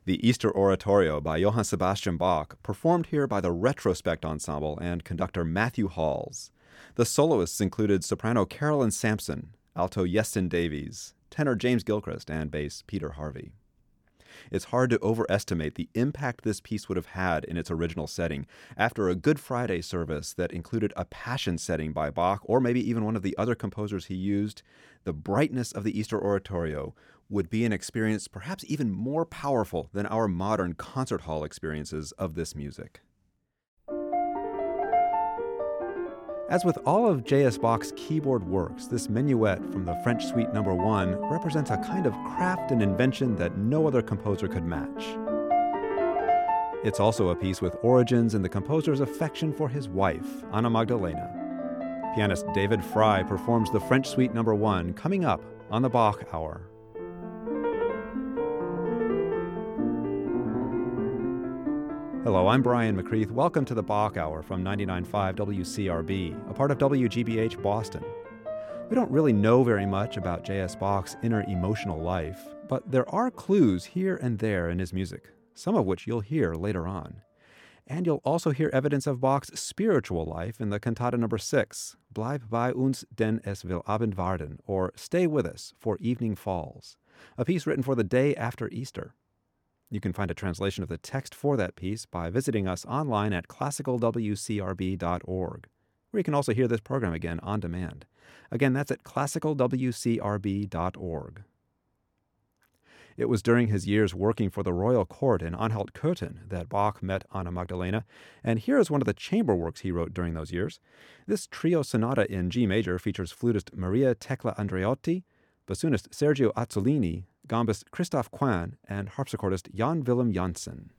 The Easter Oratorio by Johann Sebastian Bach, performed here by the Retrospect Ensemble and conductor Matthew Halls. The soloists included soprano Carolyn Sampson, alto Yeston Davies, tenor James Gilchrist, and bass Peter Harvey. It's hard to overestimate the impact this piece would have had in its original setting. After a Good Friday service that included a Passion setting by Bach, or maybe even one of the other composers he used, the brightness of the Easter Oratorio would be an experience perhaps even more powerful than our modern concert hall experiences of this music. As with all of J.S. Bach's keyboard works, this minuet from the French Suite No. 1 represents a kind of craft and invention that no other composer could match. It's also a piece with origins in the composer's affection for his wife, Anna Magdalena. Pianist David Frey performs the French Suite No. 1 coming up on the Bach Hour. Hello, I'm Brian McCreath. Welcome to the Bach Hour from 99.5 WCRB, a part of WGBH Boston. We don't really know very much about J.S. Bach's inner emotional life, but there are clues here and there in his music, some of which you'll hear later on. And you'll also hear evidence of Bach's spiritual life in the Cantata No. 6, Bleib bei uns, denn es will Abend werden, or Stay with us, for evening falls, a piece written for the day after Easter. You can find a translation of the text for that piece by visiting us online at classicalwcrb.org, where you can also hear this program again on demand. Again, that's at classicalwcrb.org. It was during his years working for the royal court in Anhalt-Köthen that Bach met Anna Magdalena, and here is one of the chamber works he wrote during those years. This trio sonata in G major features flutist Maria Tecla Andreotti, bassoonist Sergio Azzolini, gambist Christoph Quinn, and harpsichordist Jan Willem Janssen.